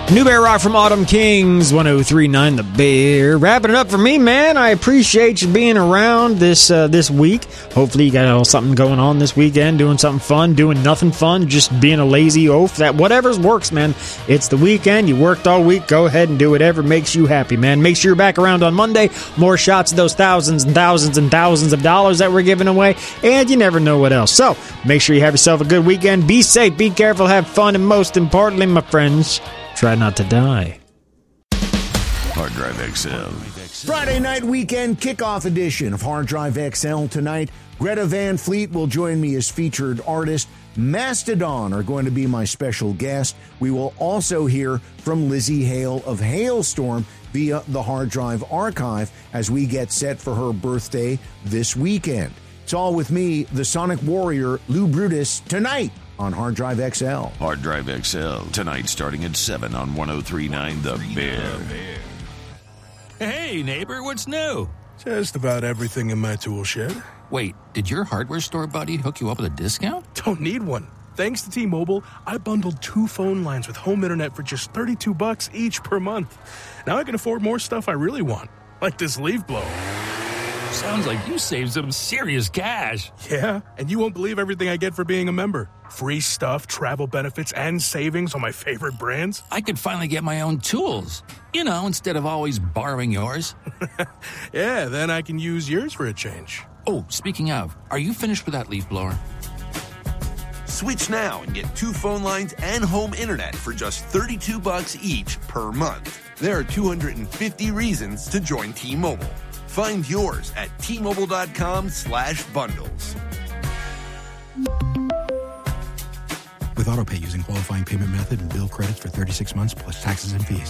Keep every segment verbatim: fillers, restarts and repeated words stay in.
New Bear Rock from Autumn Kings, one oh three point nine The Bear. Wrapping it up for me, man. I appreciate you being around this uh, this week. Hopefully you got a little something going on this weekend, doing something fun, doing nothing fun, just being a lazy oaf. That whatever works, man. It's the weekend. You worked all week. Go ahead and do whatever makes you happy, man. Make sure you're back around on Monday. More shots of those thousands and thousands and thousands of dollars that we're giving away. And you never know what else. So make sure you have yourself a good weekend. Be safe, be careful, have fun, and most importantly, my friends, try not to die. Hard Drive X L. Friday night weekend kickoff edition of Hard Drive X L tonight. Greta Van Fleet will join me as featured artist. Mastodon are going to be my special guest. We will also hear from Lizzie Hale of Hailstorm via the Hard Drive archive as we get set for her birthday this weekend. It's all with me, the Sonic Warrior, Lou Brutus, tonight on Hard Drive X L. Hard Drive X L, tonight starting at seven on one oh three point nine The Bear. Hey, neighbor, what's new? Just about everything in my tool shed. Wait, did your hardware store buddy hook you up with a discount? Don't need one. Thanks to T-Mobile, I bundled two phone lines with home internet for just thirty-two bucks each per month. Now I can afford more stuff I really want, like this leaf blower. Sounds like you saved some serious cash. Yeah, and you won't believe everything I get for being a member. Free stuff, travel benefits, and savings on my favorite brands. I could finally get my own tools. You know, instead of always borrowing yours. Yeah, then I can use yours for a change. Oh, speaking of, are you finished with that leaf blower? Switch now and get two phone lines and home internet for just thirty-two bucks each per month. There are two hundred fifty reasons to join T-Mobile. Find yours at T-Mobile.com slash bundles. With AutoPay using qualifying payment method and bill credits for thirty-six months plus taxes and fees.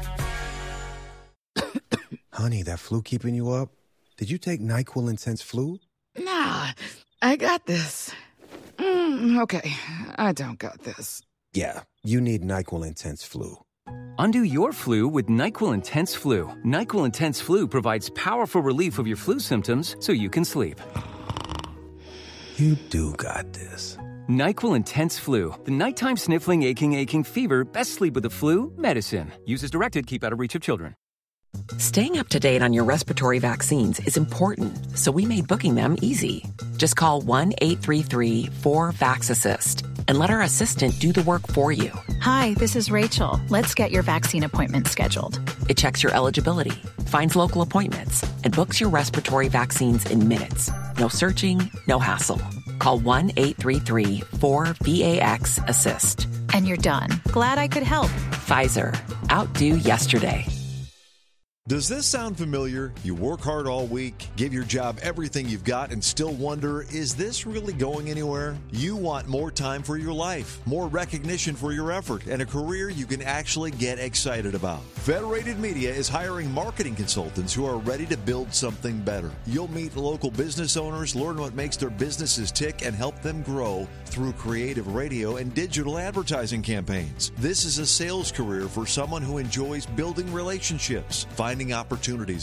Honey, that flu keeping you up? Did you take NyQuil Intense Flu? Nah, I got this. Mm, okay, I don't got this. Yeah, you need NyQuil Intense Flu. Undo your flu with NyQuil Intense Flu. NyQuil Intense Flu provides powerful relief of your flu symptoms so you can sleep. You do got this. NyQuil Intense Flu. The nighttime sniffling, aching, aching fever. Best sleep with the flu. Medicine. Use as directed. Keep out of reach of children. Staying up to date on your respiratory vaccines is important, so we made booking them easy. Just call one eight three three four VAX-ASSIST and let our assistant do the work for you. Hi, this is Rachel. Let's get your vaccine appointment scheduled. It checks your eligibility, finds local appointments, and books your respiratory vaccines in minutes. No searching, no hassle. Call one eight three three four VAX-ASSIST. And you're done. Glad I could help. Pfizer. Outdo yesterday. Does this sound familiar? You work hard all week, give your job everything you've got, and still wonder, is this really going anywhere? You want more time for your life, more recognition for your effort, and a career you can actually get excited about. Federated Media is hiring marketing consultants who are ready to build something better. You'll meet local business owners, learn what makes their businesses tick, and help them grow through creative radio and digital advertising campaigns. This is a sales career for someone who enjoys building relationships, finding opportunities